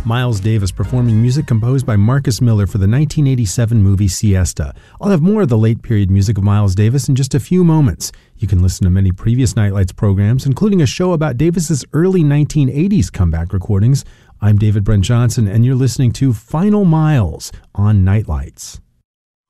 Miles Davis performing music composed by Marcus Miller for the 1987 movie Siesta. I'll have more of the late period music of Miles Davis in just a few moments. You can listen to many previous Nightlights programs, including a show about Davis's early 1980s comeback recordings. I'm David Brent Johnson, and you're listening to Final Miles on Nightlights.